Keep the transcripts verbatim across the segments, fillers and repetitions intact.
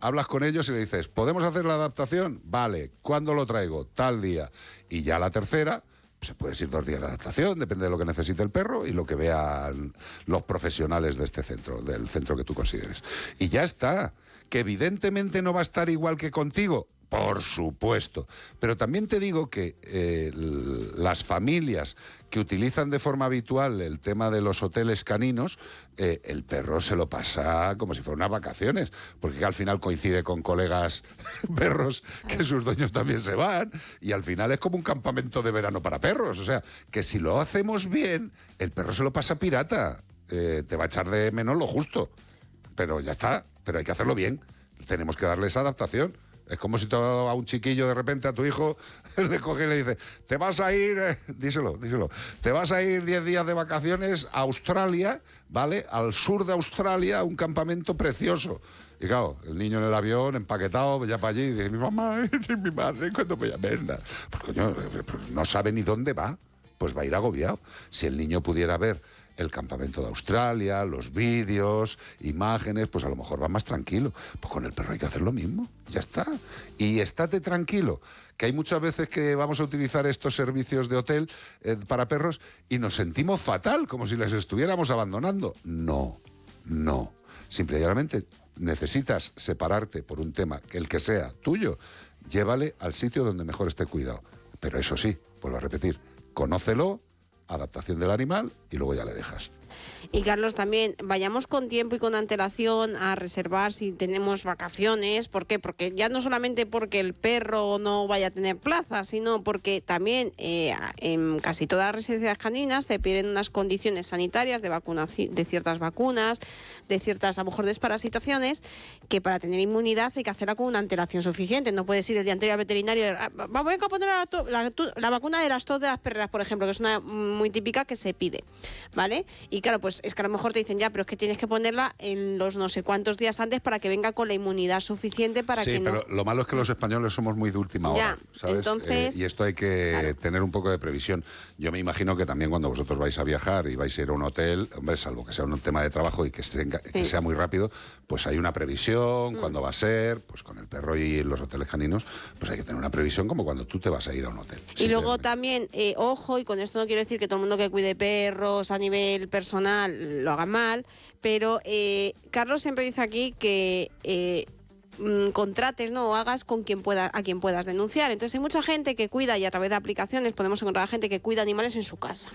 hablas con ellos y le dices, ¿podemos hacer la adaptación? Vale, ¿cuándo lo traigo? Tal día. Y ya la tercera, se puede ir dos días de adaptación, depende de lo que necesite el perro y lo que vean los profesionales de este centro, del centro que tú consideres. Y ya está, que evidentemente no va a estar igual que contigo. Por supuesto, pero también te digo que eh, las familias que utilizan de forma habitual el tema de los hoteles caninos, eh, el perro se lo pasa como si fueran unas vacaciones, porque al final coincide con colegas perros que sus dueños también se van, y al final es como un campamento de verano para perros. O sea, que si lo hacemos bien, el perro se lo pasa pirata, eh, te va a echar de menos lo justo, pero ya está, pero hay que hacerlo bien, tenemos que darle esa adaptación. Es como si a un chiquillo de repente a tu hijo le coge y le dice, te vas a ir, eh, díselo, díselo, te vas a ir diez días de vacaciones a Australia, ¿vale? Al sur de Australia, a un campamento precioso. Y claro, el niño en el avión, empaquetado, ya para allí, y dice, mi mamá, mi madre, ¿cuándo voy a verla? Pues coño, pues no sabe ni dónde va, pues va a ir agobiado. Si el niño pudiera ver el campamento de Australia, los vídeos, imágenes, pues a lo mejor va más tranquilo. Pues con el perro hay que hacer lo mismo, ya está. Y estate tranquilo, que hay muchas veces que vamos a utilizar estos servicios de hotel eh, para perros y nos sentimos fatal, como si les estuviéramos abandonando. No, no. Simple y llanamente necesitas separarte por un tema, que el que sea tuyo, llévale al sitio donde mejor esté cuidado. Pero eso sí, vuelvo a repetir, conócelo, adaptación del animal y luego ya le dejas. Y Carlos, también vayamos con tiempo y con antelación a reservar si tenemos vacaciones. ¿Por qué? Porque ya no solamente porque el perro no vaya a tener plaza, sino porque también eh, en casi todas las residencias caninas te piden unas condiciones sanitarias de vacunación, de ciertas vacunas, de ciertas a lo mejor desparasitaciones, que para tener inmunidad hay que hacerla con una antelación suficiente. No puedes ir el día anterior al veterinario, vamos a poner la, la, la vacuna de las tos de las perreras, por ejemplo, que es una muy típica que se pide, ¿vale? Y claro, pues es que a lo mejor te dicen ya, pero es que tienes que ponerla en los no sé cuántos días antes para que venga con la inmunidad suficiente para sí, que no... Sí, pero lo malo es que los españoles somos muy de última hora, ya, ¿sabes? Entonces, eh, y esto hay que claro. tener un poco de previsión. Yo me imagino que también cuando vosotros vais a viajar y vais a ir a un hotel, hombre, salvo que sea un tema de trabajo y que, se, que sí. sea muy rápido, pues hay una previsión, mm. cuándo va a ser, pues con el perro y los hoteles caninos, pues hay que tener una previsión como cuando tú te vas a ir a un hotel. Y luego también, eh, ojo, y con esto no quiero decir que todo el mundo que cuide perros a nivel personal lo haga mal, pero eh, Carlos siempre dice aquí que eh, mmm, contrates, ¿no? O hagas con quien pueda, a quien puedas denunciar. Entonces hay mucha gente que cuida y a través de aplicaciones podemos encontrar a gente que cuida animales en su casa.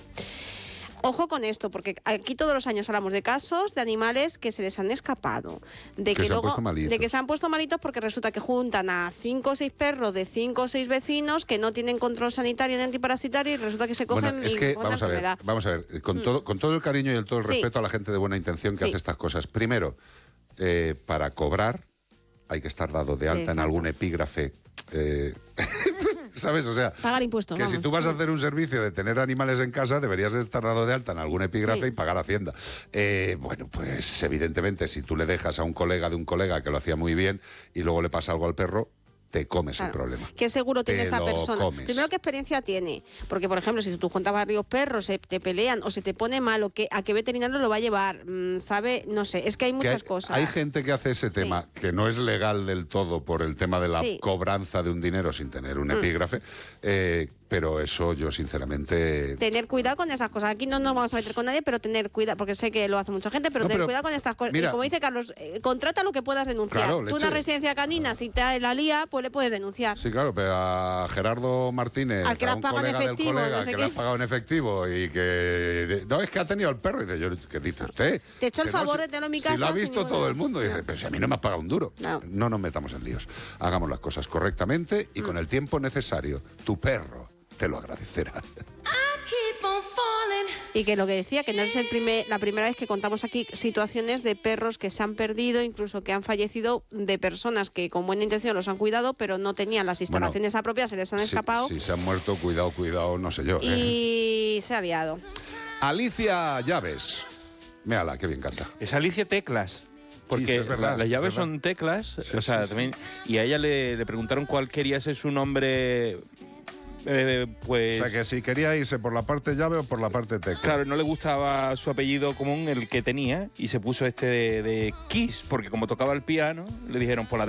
Ojo con esto, porque aquí todos los años hablamos de casos de animales que se les han escapado, de que, que luego de que se han puesto malitos porque resulta que juntan a cinco o seis perros de cinco o seis vecinos que no tienen control sanitario ni antiparasitario y resulta que se cogen bueno, es que, con vamos una a ver, enfermedad. Vamos a ver, con, mm. todo, con todo el cariño y el todo el sí. respeto a la gente de buena intención que sí. hace estas cosas. Primero, eh, para cobrar hay que estar dado de alta Exacto. en algún epígrafe. Eh, ¿Sabes? O sea, pagar impuestos. Que vamos. si tú vas a hacer un servicio de tener animales en casa, deberías estar dado de alta en algún epígrafe sí. y pagar Hacienda. Eh, bueno, pues evidentemente, si tú le dejas a un colega de un colega que lo hacía muy bien y luego le pasa algo al perro, te comes claro. el problema. ¿Qué seguro tiene te esa persona? Comes. Primero, ¿qué experiencia tiene? Porque, por ejemplo, si tú juntas varios perros, se te pelean o se te pone mal, o que, ¿a qué veterinario lo va a llevar? Mm, ¿Sabe? No sé, es que hay muchas que hay, cosas. Hay gente que hace ese sí. tema, que no es legal del todo por el tema de la sí. cobranza de un dinero sin tener un mm. epígrafe, eh, pero eso yo sinceramente... Tener cuidado con esas cosas. Aquí no nos vamos a meter con nadie, pero tener cuidado, porque sé que lo hace mucha gente, pero no, tener pero, cuidado con estas cosas. Mira, y como dice Carlos, eh, contrata lo que puedas denunciar. Claro, tú una residencia canina, si te la lía, pues le puedes denunciar. Sí, claro, pero a Gerardo Martínez, al que a le un has colega efectivo, del colega no sé que qué. le has pagado en efectivo y que... No, es que ha tenido el perro. Y dice, yo, ¿qué dice usted? Te he hecho el que favor no, de tenerlo en mi si, casa. Si lo ha visto todo el mundo. Y dice, no. pero si a mí no me has pagado un duro. No, no nos metamos en líos. Hagamos las cosas correctamente y mm. con el tiempo necesario. Tu perro te lo agradecerá. Y que lo que decía, que no es el primer, la primera vez que contamos aquí situaciones de perros que se han perdido, incluso que han fallecido, de personas que con buena intención los han cuidado, pero no tenían las instalaciones bueno, apropiadas, se les han si, escapado. Si se han muerto, cuidado, cuidado, no sé yo. Y eh. se ha liado. Alicia Llaves. Méala, qué bien canta. Es Alicia Teclas. Porque sí, es verdad, las llaves son teclas, sí, o sea, sí, también, sí. y a ella le, le preguntaron cuál quería ser su nombre... Eh, pues... O sea, que si quería irse por la parte llave o por la parte tecla. Claro, no le gustaba su apellido común, el que tenía, y se puso este de, de Kiss, porque como tocaba el piano, le dijeron por la